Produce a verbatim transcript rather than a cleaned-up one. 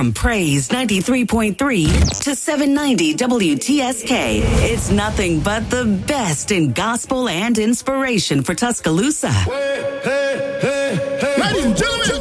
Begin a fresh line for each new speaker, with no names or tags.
From Praise ninety-three point three to seven ninety W T S K, it's nothing but the best in gospel and inspiration for Tuscaloosa.
Hey, hey, hey, hey. Ladies and gentlemen,